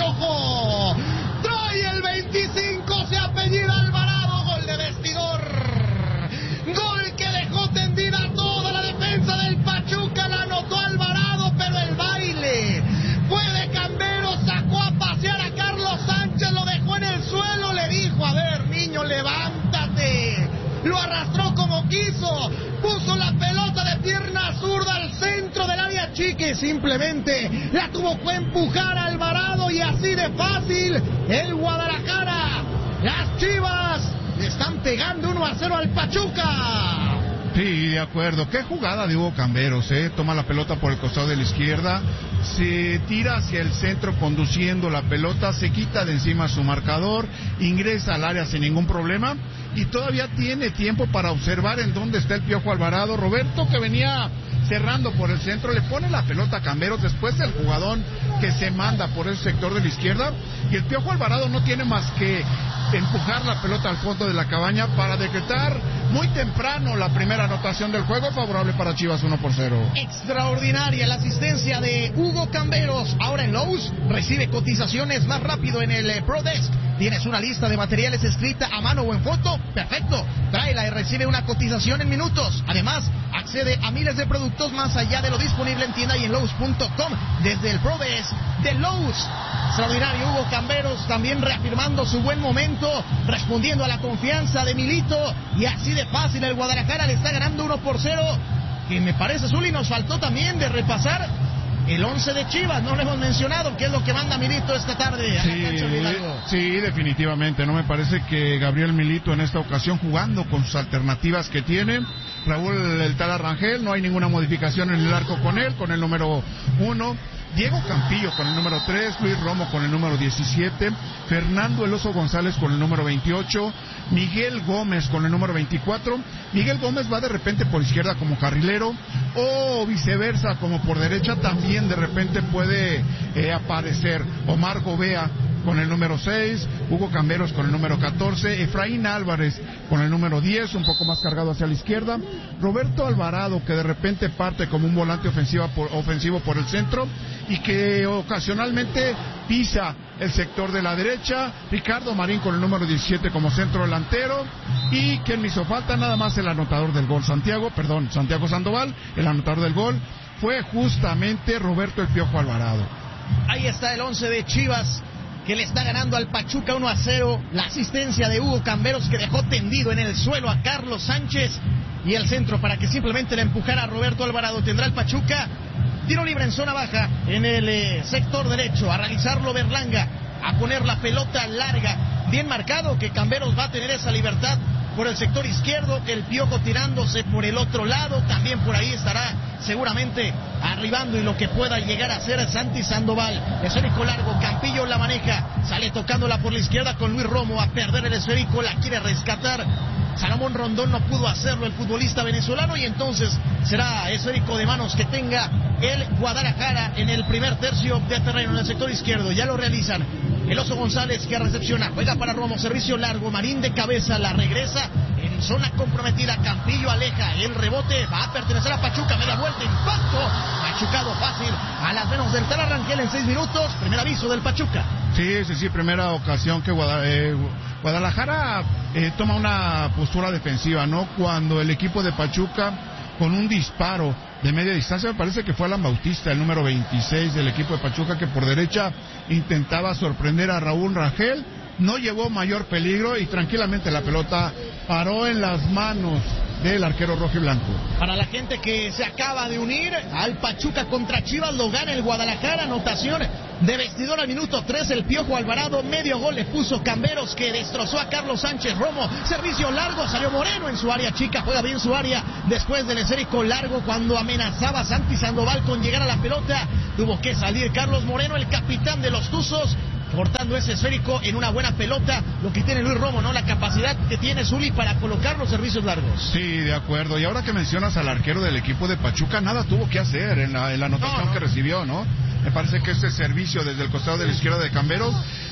Piojo. Trae el 25, se apellida Alvarado, gol de vestidor. Gol que dejó tendida toda la defensa del Pachuca, la anotó Alvarado, pero el baile fue de Camberos, sacó a pasear a Carlos Sánchez, lo dejó en el suelo, le dijo, a ver niño, levántate. Lo arrastró como quiso, puso la pelota de pierna zurda al centro del área chica y simplemente la tuvo que empujar a Alvarado, y así de fácil el Guadalajara, las Chivas le están pegando 1-0 al Pachuca. Sí, de acuerdo. Qué jugada de Hugo Camberos, toma la pelota por el costado de la izquierda, se tira hacia el centro conduciendo la pelota, se quita de encima su marcador, ingresa al área sin ningún problema y todavía tiene tiempo para observar en dónde está el Piojo Alvarado. Roberto, que venía cerrando por el centro, le pone la pelota a Camberos, después del jugadón que se manda por ese sector de la izquierda, y el Piojo Alvarado no tiene más que empujar la pelota al fondo de la cabaña para decretar muy temprano la primera anotación del juego, favorable para Chivas 1-0. Extraordinaria la asistencia de Hugo Camberos. Ahora en Lowe's recibe cotizaciones más rápido en el Pro Desk. ¿Tienes una lista de materiales escrita a mano o en foto? Perfecto, tráela y recibe una cotización en minutos. Además, accede a miles de productos más allá de lo disponible en tienda y en Lowe's.com desde el Pro Desk de Lowe's. Extraordinario Hugo Camberos, también reafirmando su buen momento, respondiendo a la confianza de Milito, y así de fácil el Guadalajara le está ganando 1-0. Que me parece, Zuli, nos faltó también de repasar el 11 de Chivas, no lo hemos mencionado, que es lo que manda Milito esta tarde. Sí, definitivamente, no me parece que Gabriel Milito en esta ocasión, jugando con sus alternativas que tiene, Raúl el Tala Rangel, no hay ninguna modificación en el arco con él, con el número 1, Diego Campillo con el número 3, Luis Romo con el número 17, Fernando El Oso González con el número 28, Miguel Gómez con el número 24. Miguel Gómez va de repente por izquierda como carrilero, o viceversa, como por derecha también de repente puede aparecer. Omar Gobea con el número 6, Hugo Camberos con el número 14, Efraín Álvarez con el número 10, un poco más cargado hacia la izquierda, Roberto Alvarado, que de repente parte como un volante ofensivo por el centro y que ocasionalmente pisa el sector de la derecha, Ricardo Marín con el número 17 como centro delantero, y quien me hizo falta nada más el anotador del gol, Santiago Sandoval, el anotador del gol fue justamente Roberto el Piojo Alvarado. Ahí está el 11 de Chivas, que le está ganando al Pachuca 1-0, la asistencia de Hugo Camberos, que dejó tendido en el suelo a Carlos Sánchez, y el centro para que simplemente le empujara a Roberto Alvarado. Tendrá el Pachuca tiro libre en zona baja en el sector derecho, a realizarlo Berlanga, a poner la pelota larga, bien marcado que Camberos va a tener esa libertad por el sector izquierdo, el Piojo tirándose por el otro lado, también por ahí estará seguramente arribando, y lo que pueda llegar a ser Santi Sandoval. Esférico largo, Campillo la maneja, sale tocándola por la izquierda con Luis Romo, a perder el esférico, la quiere rescatar Salomón Rondón, no pudo hacerlo el futbolista venezolano, y entonces será esférico de manos que tenga el Guadalajara en el primer tercio de terreno, en el sector izquierdo. Ya lo realizan. El Oso González, que recepciona, juega para Romo, servicio largo, Marín de cabeza, la regresa en zona comprometida, Campillo aleja, el rebote va a pertenecer a Pachuca, media vuelta, impacto, machucado fácil a las manos del Tala Rangel en 6 minutos, primer aviso del Pachuca. Sí, primera ocasión que Guadalajara toma una postura defensiva, ¿no? Cuando el equipo de Pachuca, con un disparo de media distancia, me parece que fue Alan Bautista, el número 26 del equipo de Pachuca, que por derecha intentaba sorprender a Raúl Rangel, no llevó mayor peligro y tranquilamente la pelota paró en las manos del arquero rojo y blanco. Para la gente que se acaba de unir al Pachuca contra Chivas, lo gana el Guadalajara, anotación de vestidor al minuto 3, el Piojo Alvarado, medio gol le puso Camberos, que destrozó a Carlos Sánchez. Romo, servicio largo, salió Moreno en su área chica, juega bien su área después del esférico largo, cuando amenazaba a Santi Sandoval con llegar a la pelota, tuvo que salir Carlos Moreno, el capitán de los Tuzos, cortando ese esférico en una buena pelota, lo que tiene Luis Romo, ¿no? La capacidad que tiene Zuli para colocar los servicios largos. Sí, de acuerdo. Y ahora que mencionas al arquero del equipo de Pachuca, nada tuvo que hacer en la anotación que recibió, ¿no? Me parece que este servicio desde el costado de la izquierda de Camberos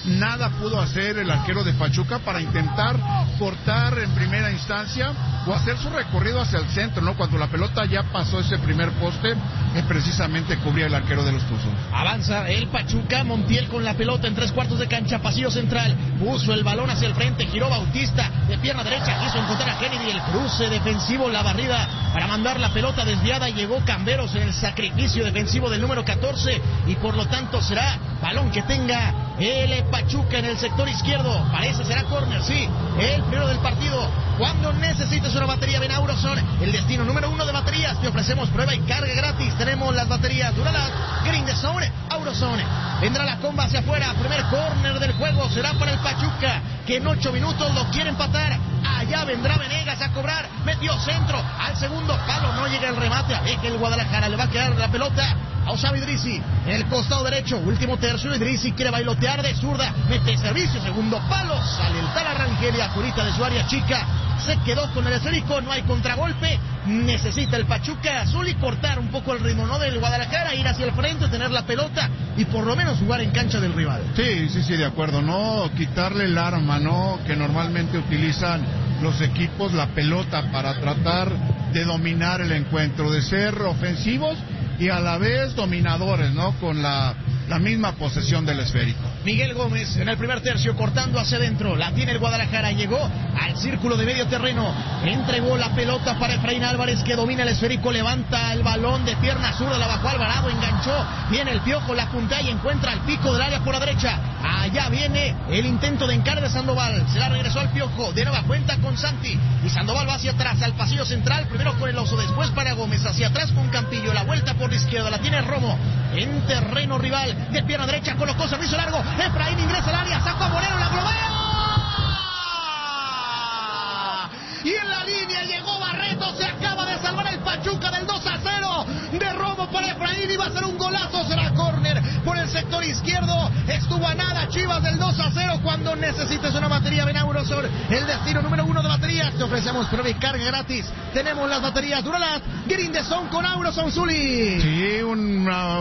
nada pudo hacer el arquero de Pachuca para intentar cortar en primera instancia o hacer su recorrido hacia el centro, ¿no? Cuando la pelota ya pasó ese primer poste, precisamente cubría el arquero de los Tuzos. Avanza el Pachuca, Montiel con la pelota en 3/4 de cancha, pasillo central, puso el balón hacia el frente, giró Bautista de pierna derecha, quiso encontrar a Kennedy, el cruce defensivo, la barrida para mandar la pelota desviada, llegó Camberos en el sacrificio defensivo del número 14 y por lo tanto será balón que tenga el Pachuca en el sector izquierdo, parece será córner, sí, el primero del partido. Cuando necesites una batería, ven a Auroson, el destino número 1 de baterías, te ofrecemos prueba y carga gratis, tenemos las baterías Duralat, Green the Zone, Auroson. Vendrá la comba hacia afuera, primer córner del juego, será para el Pachuca, que en 8 minutos lo quiere empatar. Allá vendrá Venegas a cobrar, metió centro, al segundo palo, no llega el remate, a ver que el Guadalajara le va a quedar la pelota a Osama Idrissi, en el costado derecho, último tercio, Idrissi quiere bailotear de zurda, mete servicio, segundo palo, sale el Tala Rangel y afuera de su área chica, se quedó con el esférico, no hay contragolpe, necesita el Pachuca azul y cortar un poco el ritmo, ¿no? Del Guadalajara, ir hacia el frente, tener la pelota y por lo menos jugar en cancha del rival. Sí, de acuerdo, no quitarle el arma, ¿no? Que normalmente utilizan los equipos, la pelota para tratar de dominar el encuentro, de ser ofensivos y a la vez dominadores, ¿no? Con la misma posesión del esférico. Miguel Gómez en el primer tercio cortando hacia adentro, la tiene el Guadalajara, llegó al círculo de medio terreno, entregó la pelota para Efraín Álvarez que domina el esférico, levanta el balón de pierna zurda, la bajó Alvarado, enganchó, viene el Piojo, la punta y encuentra el pico del área por la derecha, allá viene el intento de encargue de Sandoval, se la regresó al Piojo, de nueva cuenta con Santi y Sandoval va hacia atrás, al pasillo central, primero con el Oso, después para Gómez, hacia atrás con Campillo, la vuelta por la izquierda, la tiene Romo, en terreno rival, de pierna derecha, colocó servicio largo, Efraín ingresa al área, sacó a Moreno, la globea y en la línea llegó Barreto, se acaba de salvar el Pachuca del 2-0 de Romo para Efraín y va a ser un golazo, será córner por el sector izquierdo, estuvo a nada Chivas del 2-0, cuando necesites una batería ven a Auroson, el destino número 1 de baterías, te ofrecemos prueba y carga gratis, tenemos las baterías Duralat, Green the Zone con Auroson, Zuli. Sí, una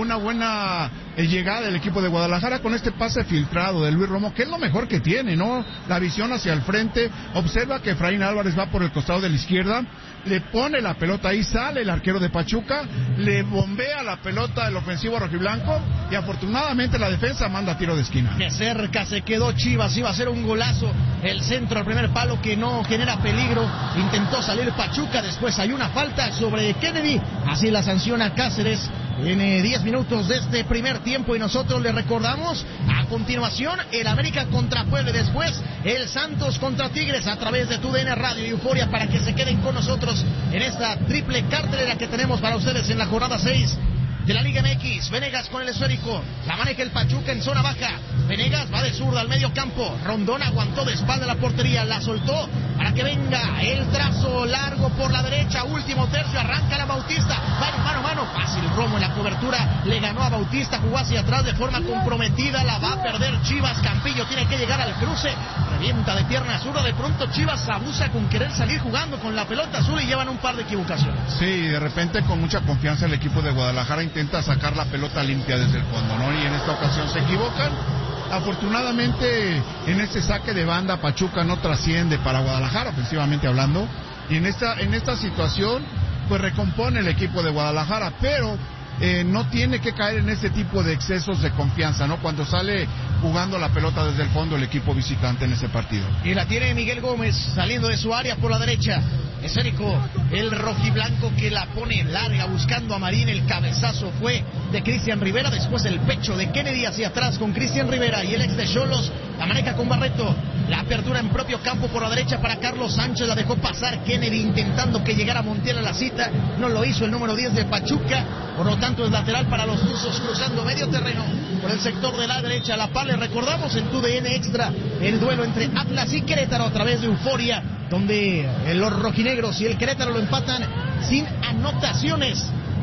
buena llegada del equipo de Guadalajara con este pase filtrado de Luis Romo, que es lo mejor que tiene, ¿no? La visión hacia el frente, observa que Efraín Álvarez va por el costado de la izquierda, le pone la pelota ahí, sale el arquero de Pachuca, le bombea la pelota del ofensivo rojiblanco y afortunadamente la defensa manda tiro de esquina. De cerca se quedó Chivas, iba a ser un golazo, el centro al primer palo que no genera peligro, intentó salir Pachuca, después hay una falta sobre Kennedy, así la sanciona Cáceres. En 10 minutos de este primer tiempo y nosotros le recordamos a continuación el América contra Puebla y después el Santos contra Tigres a través de TUDN Radio y Euforia para que se queden con nosotros en esta triple cartelera que tenemos para ustedes en la jornada 6 de la Liga MX. Venegas con el esférico, la maneja el Pachuca en zona baja, Venegas va de zurda al medio campo, Rondón aguantó de espalda la portería, la soltó para que venga el trazo largo por la derecha, último tercio, arranca la Bautista, mano a mano, fácil Romo en la cobertura, le ganó a Bautista, jugó hacia atrás de forma comprometida, la va a perder Chivas, Campillo tiene que llegar al cruce, revienta de pierna zurda, de pronto Chivas abusa con querer salir jugando con la pelota azul y llevan un par de equivocaciones. Sí, de repente con mucha confianza el equipo de Guadalajara intenta sacar la pelota limpia desde el fondo, ¿no? Y en esta ocasión se equivocan. Afortunadamente en este saque de banda Pachuca no trasciende para Guadalajara, ofensivamente hablando, y en esta situación pues recompone el equipo de Guadalajara, pero no tiene que caer en ese tipo de excesos de confianza, ¿no? Cuando sale jugando la pelota desde el fondo el equipo visitante en ese partido. Y la tiene Miguel Gómez saliendo de su área por la derecha. Esférico, el rojiblanco que la pone larga buscando a Marín, el cabezazo fue de Cristian Rivera, después el pecho de Kennedy hacia atrás con Cristian Rivera y el ex de Xolos, la maneja con Barreto, la apertura en propio campo por la derecha para Carlos Sánchez, la dejó pasar Kennedy intentando que llegara Montiel a la cita, no lo hizo el número 10 de Pachuca, por lo tanto es lateral para los Tuzos cruzando medio terreno por el sector de la derecha, la par, le recordamos en TUDN Extra el duelo entre Atlas y Querétaro a través de Euforia, donde los rojinegros y el Querétaro lo empatan sin anotaciones.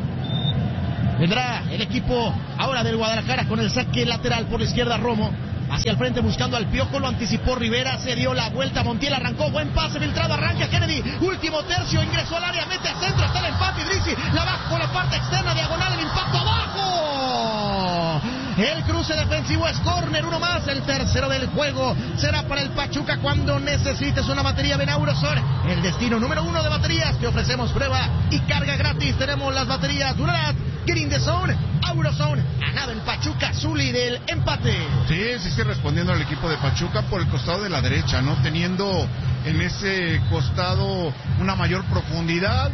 Vendrá el equipo ahora del Guadalajara con el saque lateral por la izquierda, Romo hacia el frente buscando al Piojo, lo anticipó Rivera, se dio la vuelta, Montiel arrancó, buen pase filtrado, arranca Kennedy, último tercio, ingresó al área, mete a centro, está el empate, Idrissi, la baja por la parte externa, diagonal, el impacto abajo, El cruce defensivo es córner, uno más, el tercero del juego. Será para el Pachuca cuando necesites una batería de Aurozone. El destino número 1 de baterías. Te ofrecemos prueba y carga gratis. Tenemos las baterías Duralat, Get in the Zone, Aurozone. Ganado el Pachuca, Zuli del empate. Sí, respondiendo al equipo de Pachuca por el costado de la derecha, ¿no? Teniendo en ese costado una mayor profundidad.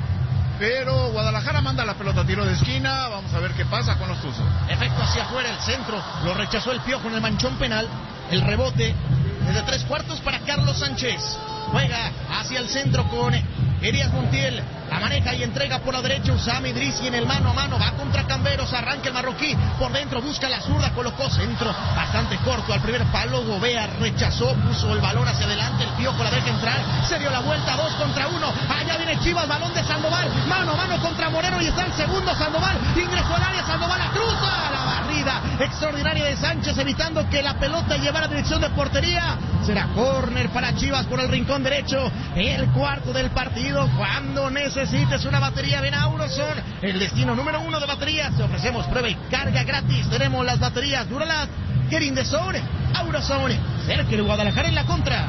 Pero Guadalajara manda la pelota a tiro de esquina. Vamos a ver qué pasa con los Tuzos. Efecto hacia afuera, el centro. Lo rechazó el Piojo en el manchón penal. El rebote desde 3/4 para Carlos Sánchez. Juega hacia el centro con Elías Montiel. La maneja y entrega por la derecha Usama Idrissi en el mano a mano. Va contra Camberos. Arranca el marroquí. Por dentro busca la zurda. Colocó centro bastante corto al primer palo. Gobea rechazó. Puso el balón hacia adelante. El Piojo la deja entrar. Se dio la vuelta. 2 contra 1. Allá viene Chivas. Balón de Sandoval. Mano a mano contra Moreno. Y está el segundo Sandoval. Ingresó al área. Sandoval la cruza. La barrida extraordinaria de Sánchez. Evitando que la pelota llevara dirección de portería. Será córner para Chivas por el rincón derecho. El cuarto del partido. Cuando necesites una batería, ven a Aurozone. El destino número 1 de baterías. Te ofrecemos prueba y carga gratis. Tenemos las baterías Duralat, Get in the Zone, Aurozone. Cerca el Guadalajara en la contra.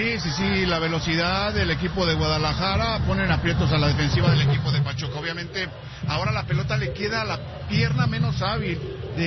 Sí, la velocidad del equipo de Guadalajara ponen aprietos a la defensiva del equipo de Pachuca. Obviamente ahora la pelota le queda a la pierna menos hábil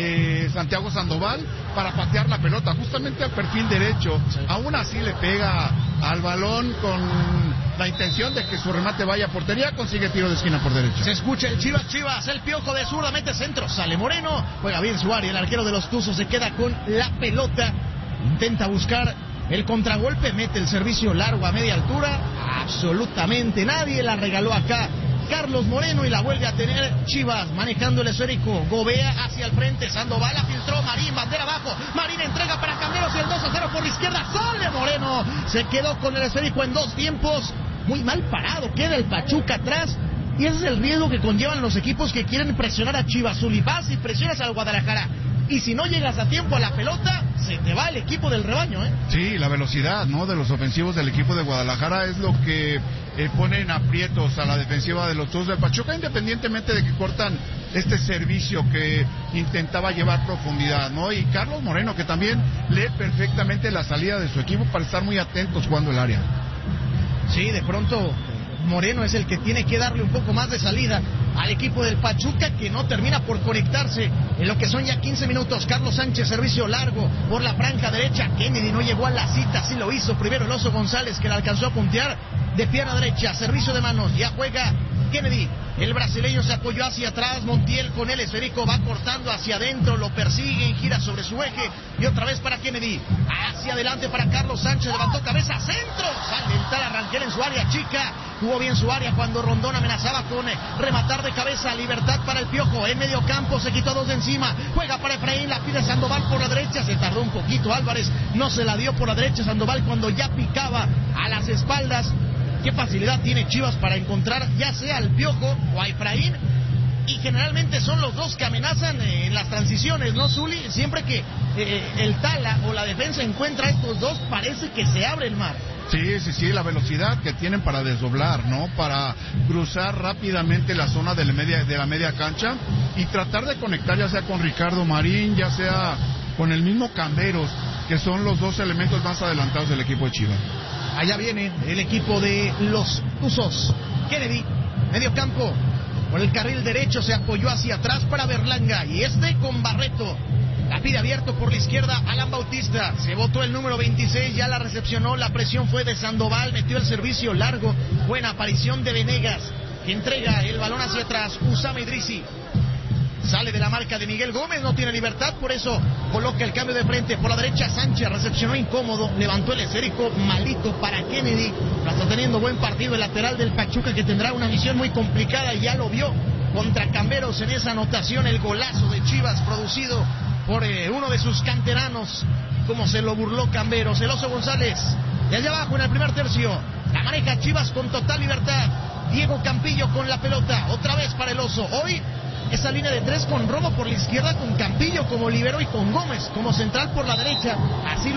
de Santiago Sandoval para patear la pelota justamente al perfil derecho. Sí. Aún así le pega al balón con la intención de que su remate vaya a portería. Consigue tiro de esquina por derecha. Se escucha el Chivas, el Piojo de zurda, mete centro, sale Moreno, juega bien su área, el arquero de los Tuzos se queda con la pelota, intenta buscar el contragolpe, mete el servicio largo a media altura, absolutamente nadie la regaló acá Carlos Moreno y la vuelve a tener Chivas manejando el esférico. Gobea hacia el frente, Sandoval la filtró, Marín, bandera abajo, Marín entrega para Camberos y el 2-0 por la izquierda, sale Moreno, se quedó con el esférico en 2 tiempos, muy mal parado, queda el Pachuca atrás. Y ese es el riesgo que conllevan los equipos que quieren presionar a Chivas. Zuli, vas y presionas al Guadalajara. Y si no llegas a tiempo a la pelota, se te va el equipo del rebaño, ¿eh? Sí, la velocidad, ¿no?, de los ofensivos del equipo de Guadalajara es lo que ponen aprietos a la defensiva de los Tuzos del Pachuca, independientemente de que cortan este servicio que intentaba llevar profundidad, ¿no? Y Carlos Moreno, que también lee perfectamente la salida de su equipo para estar muy atentos jugando el área. Sí, de pronto Moreno es el que tiene que darle un poco más de salida al equipo del Pachuca, que no termina por conectarse en lo que son ya 15 minutos. Carlos Sánchez, servicio largo por la franja derecha. Kennedy no llegó a la cita, sí lo hizo primero el Oso González, que la alcanzó a puntear de pierna derecha, servicio de manos, ya juega Kennedy. El brasileño se apoyó hacia atrás, Montiel con el esférico va cortando hacia adentro, lo persiguen, gira sobre su eje y otra vez para Kennedy, hacia adelante para Carlos Sánchez, levantó cabeza, centro, sale el tal Arranquel en su área chica, jugó bien su área cuando Rondón amenazaba con rematar de cabeza, libertad para el Piojo, en medio campo se quitó 2 de encima, juega para Efraín, la pide Sandoval por la derecha, se tardó un poquito Álvarez, no se la dio por la derecha Sandoval cuando ya picaba a las espaldas. Qué facilidad tiene Chivas para encontrar ya sea al Piojo o a Efraín, y generalmente son los dos que amenazan en las transiciones, ¿no, Zuli? Siempre que el Tala o la defensa encuentra a estos dos, parece que se abre el mar. Sí, la velocidad que tienen para desdoblar, ¿no? Para cruzar rápidamente la zona de la media cancha y tratar de conectar ya sea con Ricardo Marín, ya sea con el mismo Camberos, que son los dos elementos más adelantados del equipo de Chivas. Allá viene el equipo de los Tuzos. Kennedy, medio campo, por el carril derecho se apoyó hacia atrás para Berlanga, y con Barreto. La pide abierto por la izquierda Alan Bautista. Se botó el número 26, ya la recepcionó. La presión fue de Sandoval, metió el servicio largo. Buena aparición de Venegas, que entrega el balón hacia atrás. Usama Idrissi. Sale de la marca de Miguel Gómez, no tiene libertad, por eso coloca el cambio de frente. Por la derecha Sánchez, recepcionó incómodo, levantó el esférico malito para Kennedy. Pero está teniendo buen partido el lateral del Pachuca, que tendrá una misión muy complicada, y ya lo vio contra Camberos en esa anotación, el golazo de Chivas producido por uno de sus canteranos, como se lo burló Camberos. El Oso González, de allá abajo en el primer tercio, la maneja Chivas con total libertad. Diego Campillo con la pelota, otra vez para el Oso. Hoy esa línea de 3 con Romo por la izquierda, con Campillo como libero y con Gómez como central por la derecha. Así